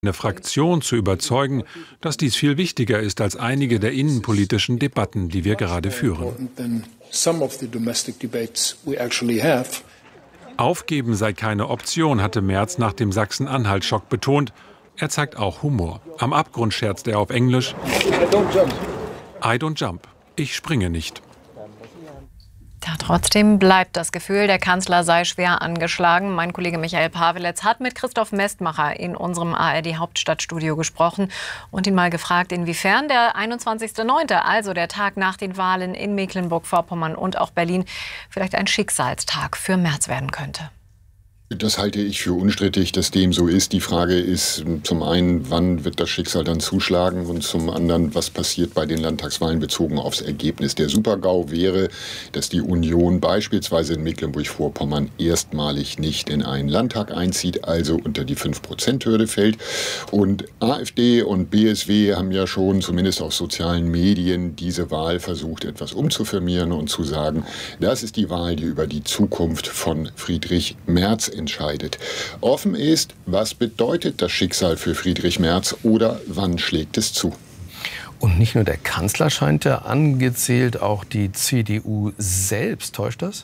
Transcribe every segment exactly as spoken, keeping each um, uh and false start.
eine Fraktion zu überzeugen, dass dies viel wichtiger ist als einige der innenpolitischen Debatten, die wir gerade führen. Aufgeben sei keine Option, hatte Merz nach dem Sachsen-Anhalt-Schock betont. Er zeigt auch Humor. Am Abgrund scherzt er auf Englisch: I don't jump. Ich springe nicht. Ja, trotzdem bleibt das Gefühl, der Kanzler sei schwer angeschlagen. Mein Kollege Michael Pavelec hat mit Christoph Mestmacher in unserem A R D-Hauptstadtstudio gesprochen und ihn mal gefragt, inwiefern der einundzwanzigster neunte, also der Tag nach den Wahlen in Mecklenburg-Vorpommern und auch Berlin, vielleicht ein Schicksalstag für Merz werden könnte. Das halte ich für unstrittig, dass dem so ist. Die Frage ist zum einen, wann wird das Schicksal dann zuschlagen, und zum anderen, was passiert bei den Landtagswahlen bezogen aufs Ergebnis. Der Super-GAU wäre, dass die Union beispielsweise in Mecklenburg-Vorpommern erstmalig nicht in einen Landtag einzieht, also unter die fünf Prozent Hürde fällt. Und AfD und B S W haben ja schon, zumindest auf sozialen Medien, diese Wahl versucht, etwas umzufirmieren und zu sagen, das ist die Wahl, die über die Zukunft von Friedrich Merz entscheidet. Offen ist, was bedeutet das Schicksal für Friedrich Merz oder wann schlägt es zu? Und nicht nur der Kanzler scheint ja angezählt, auch die C D U selbst. Täuscht das?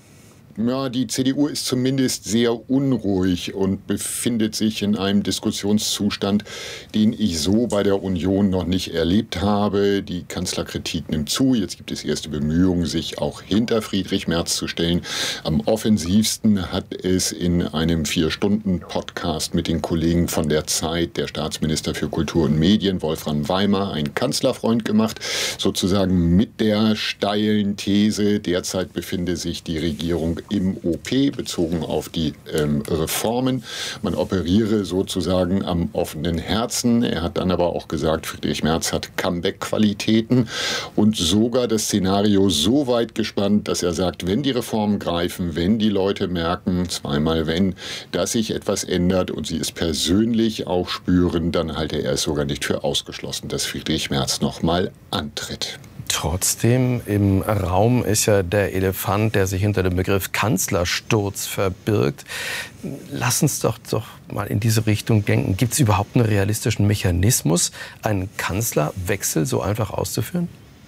Ja, die C D U ist zumindest sehr unruhig und befindet sich in einem Diskussionszustand, den ich so bei der Union noch nicht erlebt habe. Die Kanzlerkritik nimmt zu. Jetzt gibt es erste Bemühungen, sich auch hinter Friedrich Merz zu stellen. Am offensivsten hat es in einem Vier-Stunden-Podcast mit den Kollegen von der Zeit der Staatsminister für Kultur und Medien, Wolfram Weimar, ein Kanzlerfreund gemacht, sozusagen mit der steilen These, derzeit befinde sich die Regierung im O P bezogen auf die ähm, Reformen. Man operiere sozusagen am offenen Herzen. Er hat dann aber auch gesagt, Friedrich Merz hat Comeback-Qualitäten und sogar das Szenario so weit gespannt, dass er sagt, wenn die Reformen greifen, wenn die Leute merken, zweimal wenn, dass sich etwas ändert und sie es persönlich auch spüren, dann halte er es sogar nicht für ausgeschlossen, dass Friedrich Merz nochmal antritt. Trotzdem im Raum ist ja der Elefant, der sich hinter dem Begriff Kanzlersturz verbirgt. Lass uns doch, doch mal in diese Richtung denken. Gibt es überhaupt einen realistischen Mechanismus, einen Kanzlerwechsel so einfach auszuführen?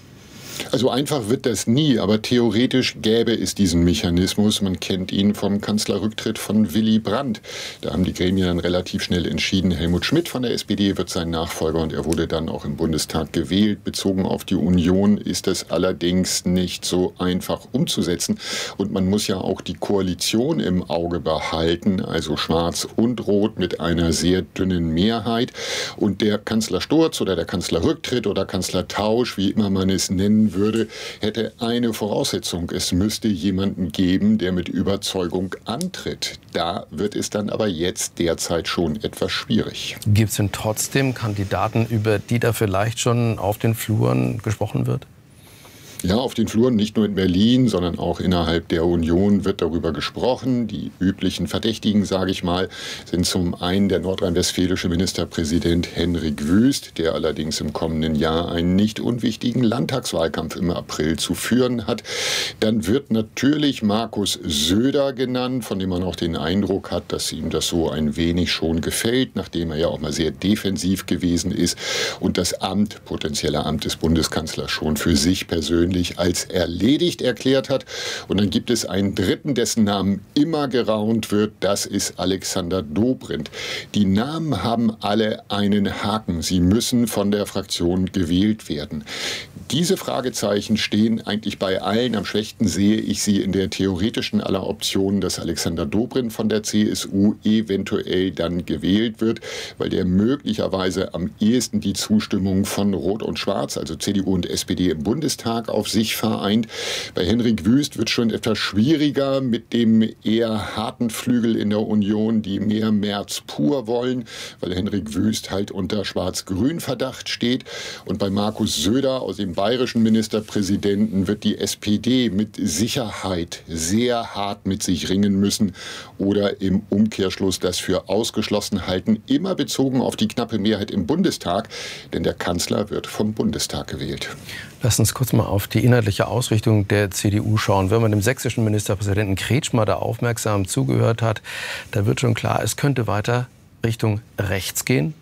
Also einfach wird das nie, aber theoretisch gäbe es diesen Mechanismus. Man kennt ihn vom Kanzlerrücktritt von Willy Brandt. Da haben die Gremien dann relativ schnell entschieden, Helmut Schmidt von der S P D wird sein Nachfolger, und er wurde dann auch im Bundestag gewählt. Bezogen auf die Union ist das allerdings nicht so einfach umzusetzen. Und man muss ja auch die Koalition im Auge behalten, also Schwarz und Rot mit einer sehr dünnen Mehrheit. Und der Kanzlersturz oder der Kanzlerrücktritt oder Kanzlertausch, wie immer man es nennen würde, hätte eine Voraussetzung. Es müsste jemanden geben, der mit Überzeugung antritt. Da wird es dann aber jetzt derzeit schon etwas schwierig. Gibt es denn trotzdem Kandidaten, über die da vielleicht schon auf den Fluren gesprochen wird? Ja, auf den Fluren, nicht nur in Berlin, sondern auch innerhalb der Union wird darüber gesprochen. Die üblichen Verdächtigen, sage ich mal, sind zum einen der nordrhein-westfälische Ministerpräsident Henrik Wüst, der allerdings im kommenden Jahr einen nicht unwichtigen Landtagswahlkampf im April zu führen hat. Dann wird natürlich Markus Söder genannt, von dem man auch den Eindruck hat, dass ihm das so ein wenig schon gefällt, nachdem er ja auch mal sehr defensiv gewesen ist und das Amt, potenzielle Amt des Bundeskanzlers schon für sich persönlich als erledigt erklärt hat. Und dann gibt es einen dritten, dessen Namen immer geraunt wird. Das ist Alexander Dobrindt. Die Namen haben alle einen Haken. Sie müssen von der Fraktion gewählt werden. Diese Fragezeichen stehen eigentlich bei allen. Am schwächsten sehe ich sie in der theoretischen aller Optionen, dass Alexander Dobrindt von der C S U eventuell dann gewählt wird, weil der möglicherweise am ehesten die Zustimmung von Rot und Schwarz, also C D U und S P D im Bundestag, auf sich vereint. Bei Henrik Wüst wird es schon etwas schwieriger mit dem eher harten Flügel in der Union, die mehr Merz pur wollen, weil Henrik Wüst halt unter Schwarz-Grün-Verdacht steht. Und bei Markus Söder aus dem bayerischen Ministerpräsidenten wird die S P D mit Sicherheit sehr hart mit sich ringen müssen oder im Umkehrschluss das für ausgeschlossen halten, immer bezogen auf die knappe Mehrheit im Bundestag, denn der Kanzler wird vom Bundestag gewählt. Lass uns kurz mal auf die inhaltliche Ausrichtung der C D U schauen. Wenn man dem sächsischen Ministerpräsidenten Kretschmer da aufmerksam zugehört hat, da wird schon klar, es könnte weiter Richtung rechts gehen.